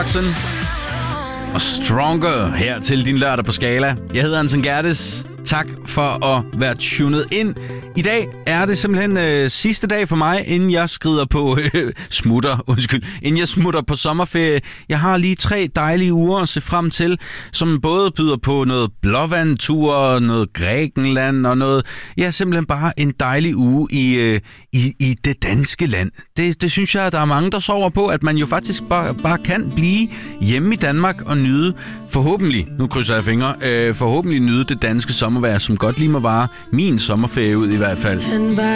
Og Stronger her til din lørdag på Skala. Jeg hedder Anton Gerdes. Tak for at være tunet ind. I dag er det simpelthen sidste dag for mig, inden jeg skrider på inden jeg smutter på sommerferie. Jeg har lige 3 dejlige uger at se frem til, som både byder på noget Blåvandtur, noget Grækenland og noget. Ja, simpelthen bare en dejlig uge i det danske land. Det synes jeg, at der er mange, der sover på, at man jo faktisk bare kan blive hjemme i Danmark og nyde, forhåbentlig, nu krydser jeg fingre, forhåbentlig nyde det danske sommervejr, som godt lige må vare min sommerferie ud i hvert fald.